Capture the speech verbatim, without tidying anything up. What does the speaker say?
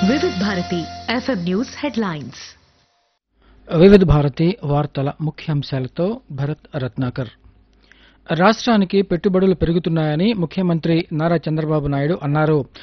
వివిధ Bharati FM news headlines. వివిధ భారతి వార్తల ముఖ్యాంశాలతో భరత్ రత్నాకర్. రాష్ట్రానికి పెట్టుబడులు పెరుగుతున్నాయని ముఖ్యమంత్రి నారా చంద్రబాబు నాయుడు అన్నారు.